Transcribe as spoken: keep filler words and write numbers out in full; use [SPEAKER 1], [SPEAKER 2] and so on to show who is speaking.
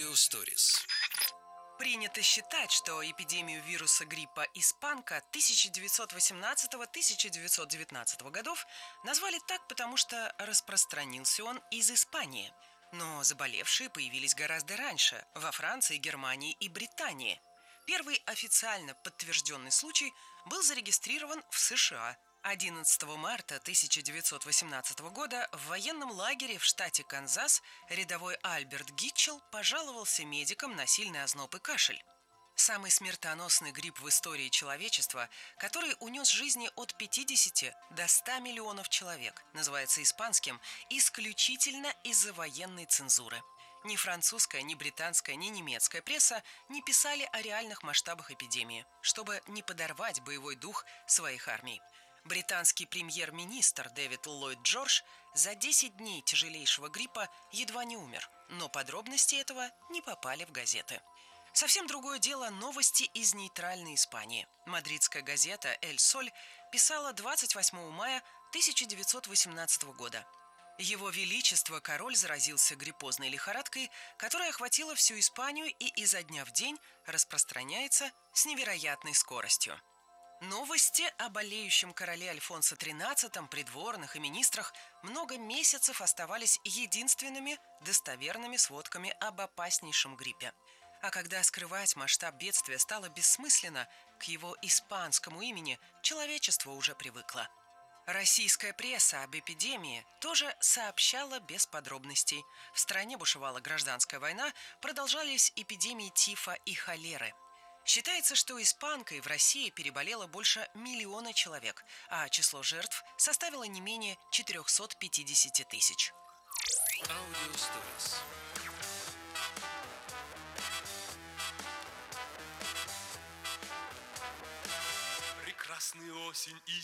[SPEAKER 1] Аудиосторис.
[SPEAKER 2] Принято считать, что эпидемию вируса гриппа испанка тысяча девятьсот восемнадцатого — тысяча девятьсот девятнадцатого годов назвали так, потому что распространился он из Испании. Но заболевшие появились гораздо раньше – во Франции, Германии и Британии. Первый официально подтвержденный случай был зарегистрирован в США. одиннадцатого марта тысяча девятьсот восемнадцатого года в военном лагере в штате Канзас рядовой Альберт Гитчелл пожаловался медикам на сильный озноб и кашель. Самый смертоносный грипп в истории человечества, который унес жизни от пятидесяти до ста миллионов человек, называется испанским исключительно из-за военной цензуры. Ни французская, ни британская, ни немецкая пресса не писали о реальных масштабах эпидемии, чтобы не подорвать боевой дух своих армий. Британский премьер-министр Дэвид Ллойд Джордж за десять дней тяжелейшего гриппа едва не умер, но подробности этого не попали в газеты. Совсем другое дело новости из нейтральной Испании. Мадридская газета «Эль Соль» писала двадцать восьмого мая тысяча девятьсот восемнадцатого года. Его Величество король заразился гриппозной лихорадкой, которая охватила всю Испанию и изо дня в день распространяется с невероятной скоростью. Новости о болеющем короле Альфонсо тринадцатом, придворных и министрах много месяцев оставались единственными достоверными сводками об опаснейшем гриппе. А когда скрывать масштаб бедствия стало бессмысленно, к его испанскому имени человечество уже привыкло. Российская пресса об эпидемии тоже сообщала без подробностей. В стране бушевала гражданская война, продолжались эпидемии тифа и холеры. Считается, что испанкой в России переболело больше миллиона человек, а число жертв составило не менее четырехсот пятидесяти тысяч.
[SPEAKER 1] Аудиосторис.
[SPEAKER 3] Прекрасная осень и